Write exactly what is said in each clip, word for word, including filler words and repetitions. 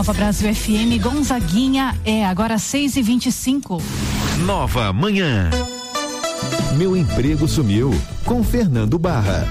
Nova Brasil F M, Gonzaguinha, é agora seis e vinte e cinco. Nova Manhã. Meu emprego sumiu, com Fernando Barra.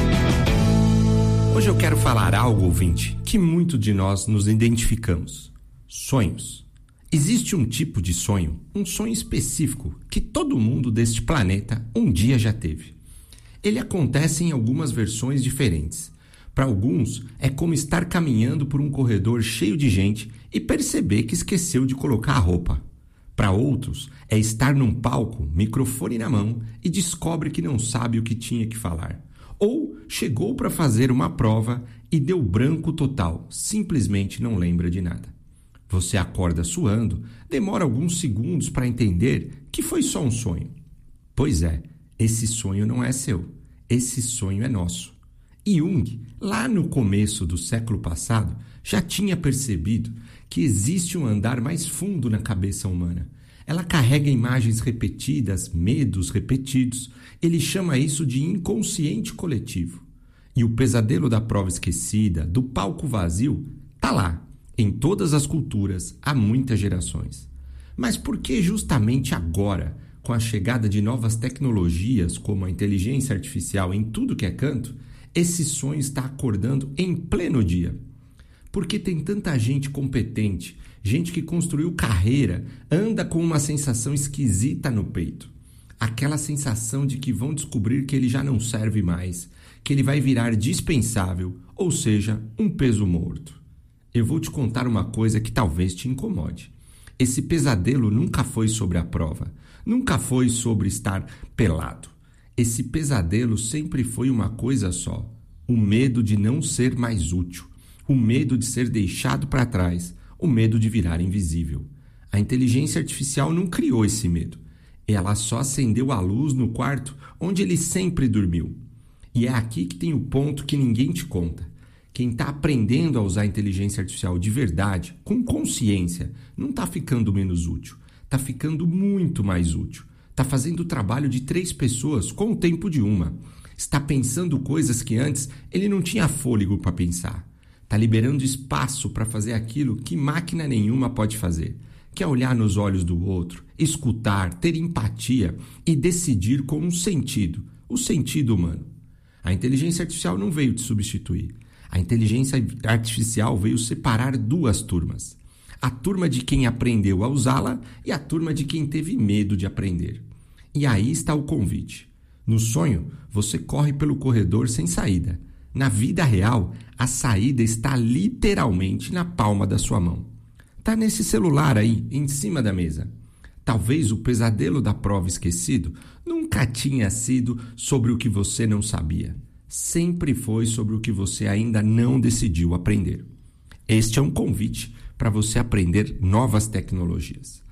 Hoje eu quero falar algo, ouvinte, que muito de nós nos identificamos. Sonhos. Existe um tipo de sonho, um sonho específico, que todo mundo deste planeta um dia já teve. Ele acontece em algumas versões diferentes. Para alguns, é como estar caminhando por um corredor cheio de gente e perceber que esqueceu de colocar a roupa. Para outros, é estar num palco, microfone na mão, e descobre que não sabe o que tinha que falar. Ou chegou para fazer uma prova e deu branco total, simplesmente não lembra de nada. Você acorda suando, demora alguns segundos para entender que foi só um sonho. Pois é, esse sonho não é seu, esse sonho é nosso. Jung, lá no começo do século passado, já tinha percebido que existe um andar mais fundo na cabeça humana. Ela carrega imagens repetidas, medos repetidos. Ele chama isso de inconsciente coletivo. E o pesadelo da prova esquecida, do palco vazio, tá lá, em todas as culturas, há muitas gerações. Mas por que justamente agora, com a chegada de novas tecnologias, como a inteligência artificial em tudo que é canto, esse sonho está acordando em pleno dia? Porque tem tanta gente competente, gente que construiu carreira, anda com uma sensação esquisita no peito. Aquela sensação de que vão descobrir que ele já não serve mais, que ele vai virar dispensável, ou seja, um peso morto. Eu vou te contar uma coisa que talvez te incomode. Esse pesadelo nunca foi sobre a prova, nunca foi sobre estar pelado. Esse pesadelo sempre foi uma coisa só: o medo de não ser mais útil, o medo de ser deixado para trás, o medo de virar invisível. A inteligência artificial não criou esse medo. Ela só acendeu a luz no quarto onde ele sempre dormiu. E é aqui que tem o ponto que ninguém te conta. Quem está aprendendo a usar a inteligência artificial de verdade, com consciência, não está ficando menos útil, está ficando muito mais útil. Está fazendo o trabalho de três pessoas com o tempo de uma. Está pensando coisas que antes ele não tinha fôlego para pensar. Está liberando espaço para fazer aquilo que máquina nenhuma pode fazer, que é olhar nos olhos do outro, escutar, ter empatia e decidir com um sentido, o sentido humano. A inteligência artificial não veio te substituir. A inteligência artificial veio separar duas turmas. A turma de quem aprendeu a usá-la e a turma de quem teve medo de aprender. E aí está o convite. No sonho, você corre pelo corredor sem saída. Na vida real, a saída está literalmente na palma da sua mão. Está nesse celular aí, em cima da mesa. Talvez o pesadelo da prova esquecido nunca tinha sido sobre o que você não sabia. Sempre foi sobre o que você ainda não decidiu aprender. Este é um convite para você aprender novas tecnologias.